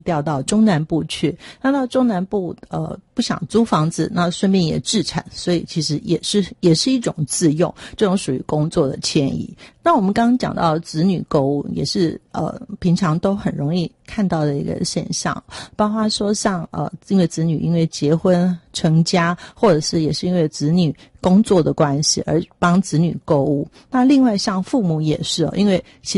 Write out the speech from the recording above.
调到中南部去，那到中南部不想租房子，那顺便也置产，所以其实也是一种自用，这种属于工作的迁移。那我们刚刚讲到子女购物也是平常都很容易看到的一个现象，包括说像因为子女因为结婚成家，或者是也是因为子女工作的关系而帮子女购物。那另外像父母也是因为其